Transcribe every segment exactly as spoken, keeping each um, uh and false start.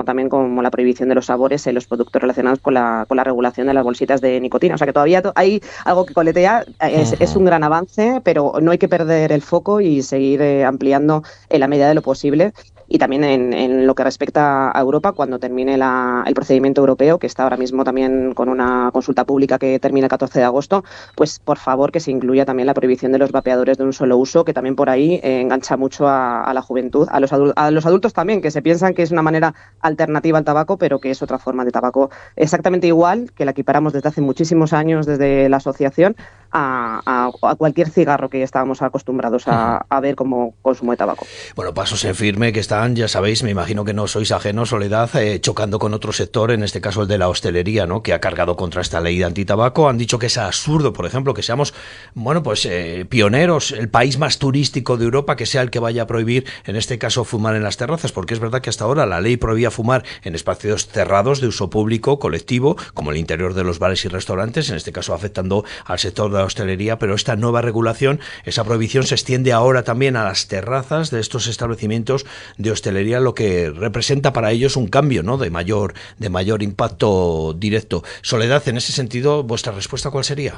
como también como la prohibición de los sabores en los productos relacionados con la, con la regulación de las bolsitas de nicotina. O sea que todavía to- hay algo que coletea, es, es un Ujú. gran avance, pero no hay que perder el foco y seguir eh, ampliando en la medida de lo posible. Y también en, en lo que respecta a Europa, cuando termine la- el procedimiento europeo, que está ahora mismo también con una consulta pública que termina el catorce de agosto, pues por favor que se incluya también la prohibición de los vapeadores de un solo uso, que también por ahí eh, engancha mucho a, a la juventud, a los, adul- a los adultos también, que se piensan que es una manera alternativa al tabaco, pero que es otra forma de tabaco exactamente igual, que la equiparamos desde hace muchísimos años desde la asociación a, a- a cualquier cigarro que estábamos acostumbrados a, a ver como consumo de tabaco. Bueno, pasos en firme que están, ya sabéis, me imagino que no sois ajenos, Soledad, eh, chocando con otro sector, en este caso el de la hostelería, ¿no? Que ha cargado contra esta ley de antitabaco. Han dicho que es absurdo, por ejemplo, que seamos, bueno, pues eh, pioneros, el país más turístico de Europa, que sea el que vaya a prohibir, en este caso, fumar en las terrazas, porque es verdad que hasta ahora la ley prohibía fumar en espacios cerrados de uso público, colectivo, como el interior de los bares y restaurantes, en este caso afectando al sector de la hostelería, pero esta nueva regulación, esa prohibición se extiende ahora también a las terrazas de estos establecimientos de hostelería, lo que representa para ellos un cambio, ¿no? de mayor de mayor impacto directo. Soledad, en ese sentido, ¿vuestra respuesta cuál sería?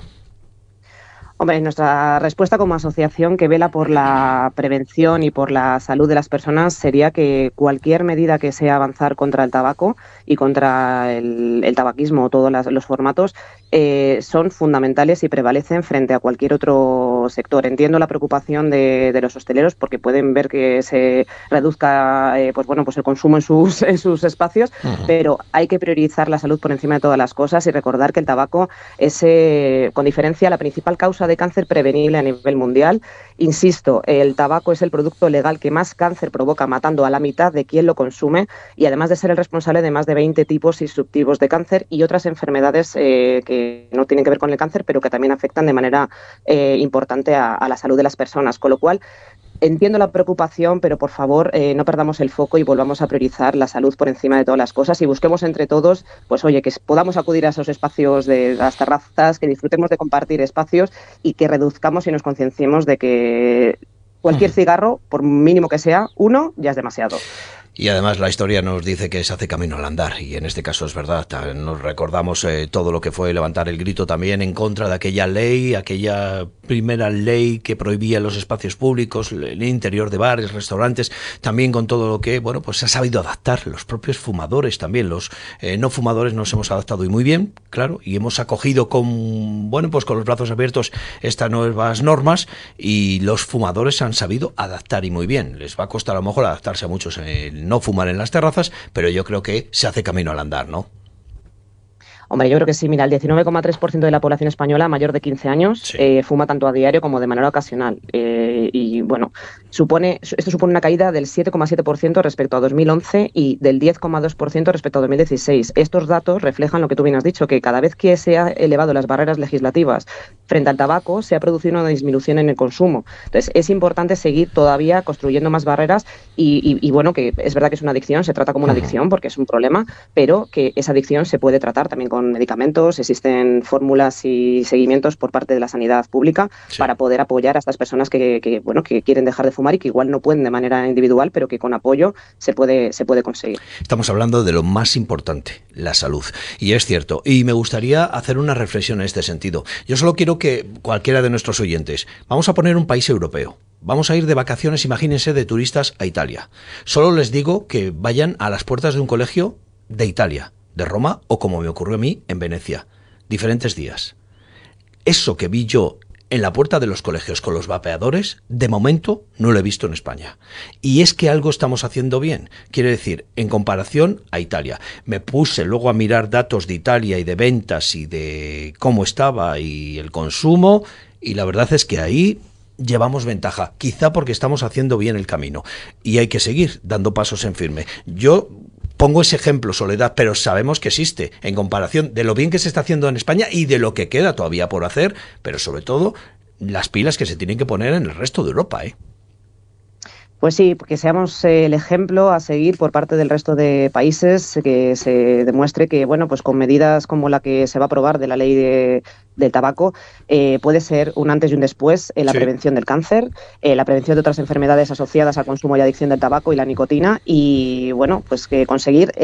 Hombre, nuestra respuesta como asociación que vela por la prevención y por la salud de las personas sería que cualquier medida que sea avanzar contra el tabaco y contra el, el tabaquismo o todos las- los formatos eh, son fundamentales y prevalecen frente a cualquier otro sector. Entiendo la preocupación de, de los hosteleros porque pueden ver que se reduzca eh, pues bueno, pues el consumo en sus, en sus espacios, Ujú. pero hay que priorizar la salud por encima de todas las cosas y recordar que el tabaco es, eh, con diferencia, la principal causa de cáncer prevenible a nivel mundial. Insisto, el tabaco es el producto legal que más cáncer provoca, matando a la mitad de quien lo consume y además de ser el responsable de más de veinte tipos y subtipos de cáncer y otras enfermedades eh, que no tienen que ver con el cáncer, pero que también afectan de manera eh, importante a, a la salud de las personas. Con lo cual, entiendo la preocupación, pero por favor eh, no perdamos el foco y volvamos a priorizar la salud por encima de todas las cosas y busquemos entre todos, pues oye, que podamos acudir a esos espacios de las terrazas, que disfrutemos de compartir espacios y que reduzcamos y nos concienciemos de que cualquier cigarro, por mínimo que sea, uno ya es demasiado. Y además la historia nos dice que se hace camino al andar, y en este caso es verdad. Nos recordamos eh, todo lo que fue levantar el grito también en contra de aquella ley, aquella primera ley que prohibía los espacios públicos, el interior de bares, restaurantes, también con todo lo que, bueno, pues se ha sabido adaptar. Los propios fumadores también, los eh, no fumadores nos hemos adaptado y muy bien, claro, y hemos acogido con, bueno, pues con los brazos abiertos estas nuevas normas, y los fumadores han sabido adaptar y muy bien. Les va a costar a lo mejor adaptarse a muchos en no fumar en las terrazas, pero yo creo que se hace camino al andar, ¿no? Hombre, yo creo que sí. Mira, el diecinueve coma tres por ciento de la población española mayor de quince años Sí. eh, fuma tanto a diario como de manera ocasional. Eh, y bueno, supone, esto supone una caída del siete coma siete por ciento respecto a dos mil once y del diez coma dos por ciento respecto a dos mil dieciséis. Estos datos reflejan lo que tú bien has dicho, que cada vez que se han elevado las barreras legislativas frente al tabaco, se ha producido una disminución en el consumo. Entonces, es importante seguir todavía construyendo más barreras y, y, y bueno, que es verdad que es una adicción, se trata como una Ujú. adicción porque es un problema, pero que esa adicción se puede tratar también con medicamentos, existen fórmulas y seguimientos por parte de la sanidad pública Sí. para poder apoyar a estas personas que, que, bueno, que quieren dejar de fumar y que igual no pueden de manera individual, pero que con apoyo se puede, se puede conseguir. Estamos hablando de lo más importante, la salud. Y es cierto. Y me gustaría hacer una reflexión en este sentido. Yo solo quiero que cualquiera de nuestros oyentes, vamos a poner un país europeo. Vamos a ir de vacaciones, imagínense, de turistas a Italia. Solo les digo que vayan a las puertas de un colegio de Italia, de Roma o, como me ocurrió a mí, en Venecia. Diferentes días. Eso que vi yo en la puerta de los colegios con los vapeadores, de momento no lo he visto en España. Y es que algo estamos haciendo bien. Quiere decir, en comparación a Italia. Me puse luego a mirar datos de Italia y de ventas y de cómo estaba y el consumo, y la verdad es que ahí llevamos ventaja, quizá porque estamos haciendo bien el camino. Y hay que seguir dando pasos en firme. Yo pongo ese ejemplo, Soledad, pero sabemos que existe en comparación de lo bien que se está haciendo en España y de lo que queda todavía por hacer, pero sobre todo las pilas que se tienen que poner en el resto de Europa, ¿eh? Pues sí, que seamos eh, el ejemplo a seguir por parte del resto de países, que se demuestre que, bueno, pues con medidas como la que se va a aprobar de la ley de, del tabaco, eh, puede ser un antes y un después en la Sí. prevención del cáncer, eh, la prevención de otras enfermedades asociadas al consumo y adicción del tabaco y la nicotina, y bueno, pues que conseguir